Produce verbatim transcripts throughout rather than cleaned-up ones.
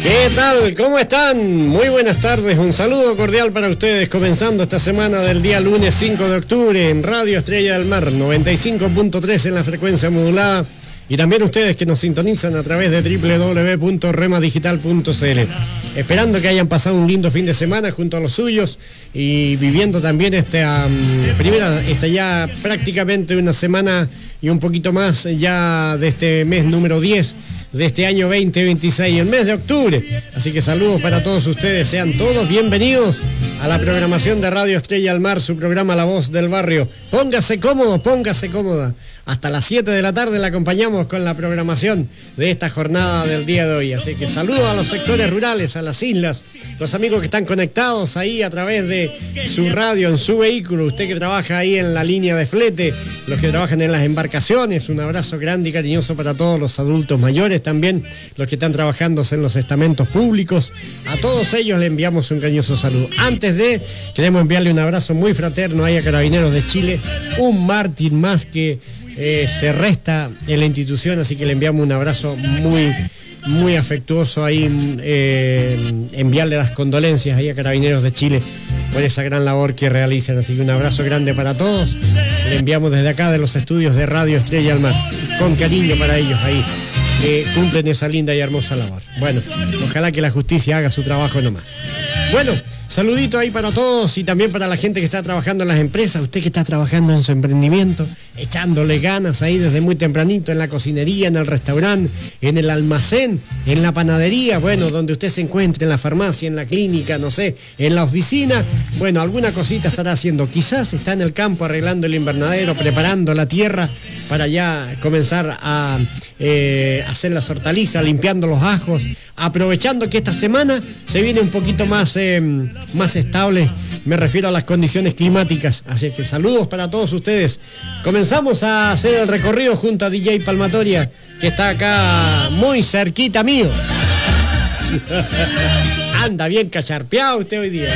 ¿Qué tal? ¿Cómo están? Muy buenas tardes, un saludo cordial para ustedes, comenzando esta semana del día lunes cinco de octubre en Radio Estrella del Mar, noventa y cinco punto tres en la frecuencia modulada, y también ustedes que nos sintonizan a través de doble u doble u doble u punto rema digital punto c l. Esperando que hayan pasado un lindo fin de semana junto a los suyos y viviendo también esta um, primera, esta ya prácticamente una semana y un poquito más ya de este mes número diez de este año veinte veintiséis, el mes de octubre. Así que saludos para todos ustedes, sean todos bienvenidos a la programación de Radio Estrella del Mar, su programa La Voz del Barrio. Póngase cómodo, póngase cómoda. Hasta las siete de la tarde la acompañamos con la programación de esta jornada del día de hoy. Así que saludos a los sectores rurales, a las islas, los amigos que están conectados ahí a través de su radio, en su vehículo, usted que trabaja ahí en la línea de flete, los que trabajan en las embarcaciones, un abrazo grande y cariñoso para todos los adultos mayores, también los que están trabajando en los estamentos públicos. A todos ellos le enviamos un cariñoso saludo. Antes de, queremos enviarle un abrazo muy fraterno ahí a Carabineros de Chile, un mártir más que eh, se resta en la institución, así que le enviamos un abrazo muy muy afectuoso ahí, eh, enviarle las condolencias ahí a Carabineros de Chile por esa gran labor que realizan. Así que un abrazo grande para todos, le enviamos desde acá de los estudios de Radio Estrella del Mar, con cariño para ellos ahí, que cumplen esa linda y hermosa labor. Bueno, ojalá que la justicia haga su trabajo nomás. Bueno, saludito ahí para todos y también para la gente que está trabajando en las empresas, usted que está trabajando en su emprendimiento, echándole ganas ahí desde muy tempranito en la cocinería, en el restaurante, en el almacén, en la panadería, bueno, donde usted se encuentre, en la farmacia, en la clínica, no sé, en la oficina, bueno, alguna cosita estará haciendo. Quizás está en el campo arreglando el invernadero, preparando la tierra para ya comenzar a eh, hacer las hortalizas, limpiando los ajos, aprovechando que esta semana se viene un poquito más... Eh, más estable, me refiero a las condiciones climáticas. Así que saludos para todos ustedes. Comenzamos a hacer el recorrido junto a D J Palmatoria, que está acá muy cerquita mío. Anda bien cacharpeado usted hoy día.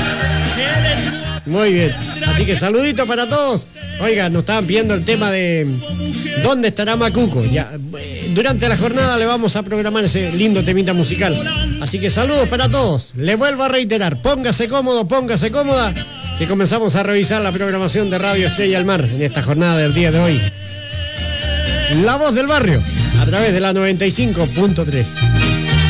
Muy bien, así que saludito para todos. Oiga, nos estaban pidiendo el tema de ¿dónde estará Macuco? Ya, durante la jornada le vamos a programar ese lindo temita musical. Así que saludos para todos. Le vuelvo a reiterar, póngase cómodo, póngase cómoda, que comenzamos a revisar la programación de Radio Estrella del Mar en esta jornada del día de hoy. La Voz del Barrio, a través de la noventa y cinco punto tres.